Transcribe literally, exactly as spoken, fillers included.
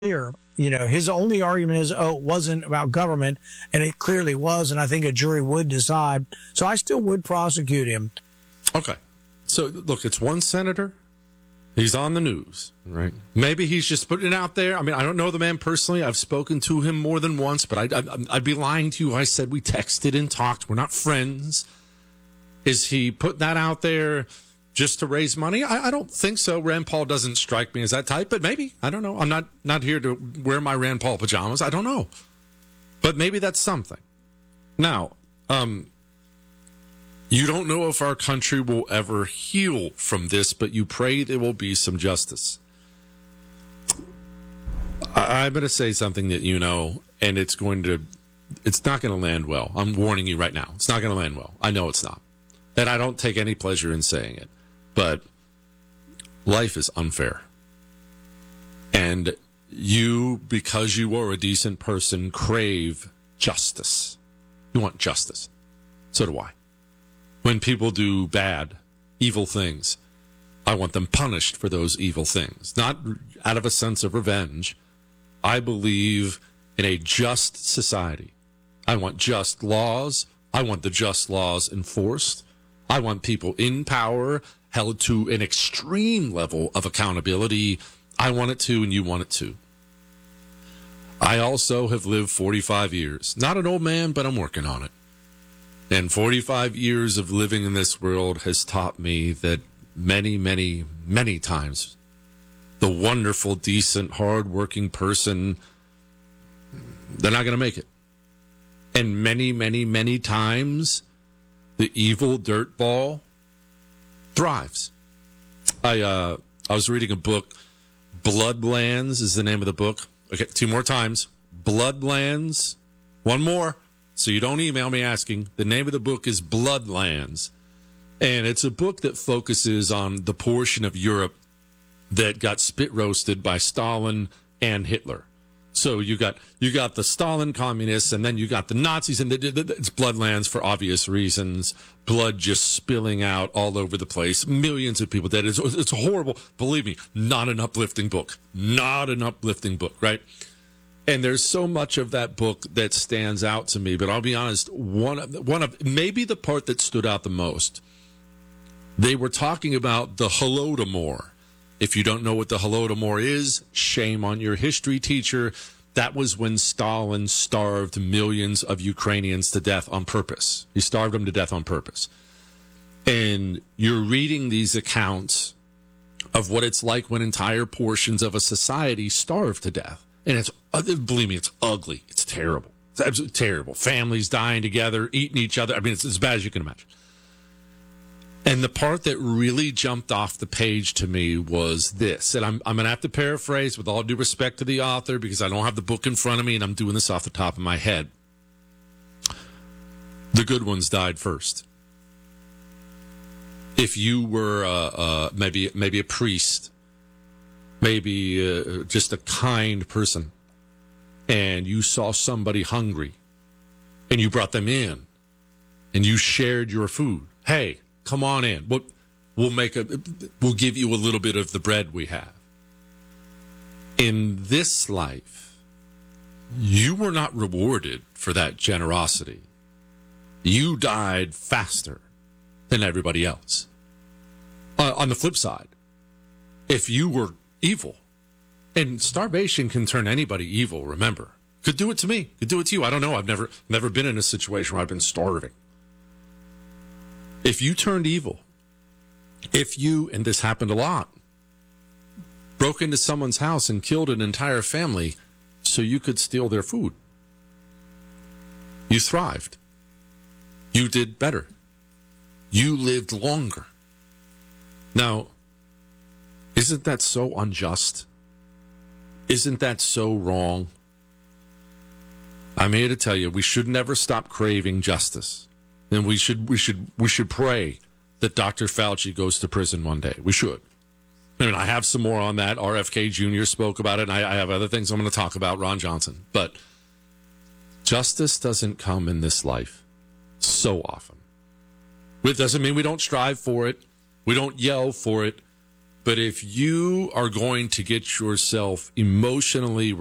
clear. You know, his only argument is, oh, it wasn't about government, and it clearly was, and I think a jury would decide. So I still would prosecute him. Okay. So, look, it's one senator. He's on the news, right? Maybe he's just putting it out there. I mean, I don't know the man personally. I've spoken to him more than once, but I'd, I'd, I'd be lying to you. I said we texted and talked. We're not friends. Is he putting that out there just to raise money? I, I don't think so. Rand Paul doesn't strike me as that type, but maybe. I don't know. I'm not, not here to wear my Rand Paul pajamas. I don't know. But maybe that's something. Now, um, you don't know if our country will ever heal from this, but you pray there will be some justice. I, I'm going to say something that you know, and it's going to, it's not going to land well. I'm warning you right now. It's not going to land well. I know it's not. And I don't take any pleasure in saying it. But life is unfair. And you, because you are a decent person, crave justice. You want justice. So do I. When people do bad, evil things, I want them punished for those evil things. Not out of a sense of revenge. I believe in a just society. I want just laws. I want the just laws enforced. I want people in power held to an extreme level of accountability. I want it to, and you want it to. I also have lived forty-five years. Not an old man, but I'm working on it. And forty-five years of living in this world has taught me that many, many, many times the wonderful, decent, hard-working person, they're not going to make it. And many, many, many times the evil dirtball thrives. I uh, I was reading a book. Bloodlands is the name of the book. Okay, two more times. Bloodlands. One more. So you don't email me asking. The name of the book is Bloodlands. And it's a book that focuses on the portion of Europe that got spit roasted by Stalin and Hitler. So you got you got the Stalin communists, and then you got the Nazis, and it's Bloodlands for obvious reasons. Blood just spilling out all over the place. Millions of people dead. It's, it's horrible. Believe me, not an uplifting book. Not an uplifting book, right? And there's so much of that book that stands out to me. But I'll be honest, one of, one of maybe the part that stood out the most, they were talking about the Holodomor. If you don't know what the Holodomor is, shame on your history teacher. That was when Stalin starved millions of Ukrainians to death on purpose. He starved them to death on purpose. And you're reading these accounts of what it's like when entire portions of a society starve to death. And it's, believe me, it's ugly. It's terrible. It's absolutely terrible. Families dying together, eating each other. I mean, it's as bad as you can imagine. And the part that really jumped off the page to me was this. And I'm, I'm going to have to paraphrase with all due respect to the author because I don't have the book in front of me and I'm doing this off the top of my head. The good ones died first. If you were uh, uh, maybe maybe a priest, maybe uh, just a kind person, and you saw somebody hungry, and you brought them in, and you shared your food. Hey, come on in. We'll, we'll make a. We'll give you a little bit of the bread we have. In this life, you were not rewarded for that generosity. You died faster than everybody else. Uh, on the flip side, if you were evil, and starvation can turn anybody evil, remember. Could do it to me. Could do it to you. I don't know. I've never never been in a situation where I've been starving. If you turned evil, if you, and this happened a lot, broke into someone's house and killed an entire family so you could steal their food, you thrived. You did better. You lived longer. Now, isn't that so unjust? Isn't that so wrong? I'm here to tell you, we should never stop craving justice. And we should we should we should pray that Doctor Fauci goes to prison one day. We should. I mean, I have some more on that. R F K Junior spoke about it, and I, I have other things I'm going to talk about, Ron Johnson. But justice doesn't come in this life so often. It doesn't mean we don't strive for it. We don't yell for it. But if you are going to get yourself emotionally